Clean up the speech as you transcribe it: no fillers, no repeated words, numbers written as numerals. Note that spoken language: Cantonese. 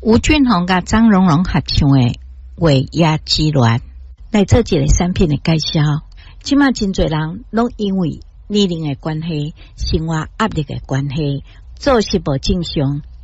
吴俊宏甲张荣荣合唱的《为亚之恋》来做一个产品的介绍。即马真侪人拢因为年龄的关系、生活压力的关系，作息无正常。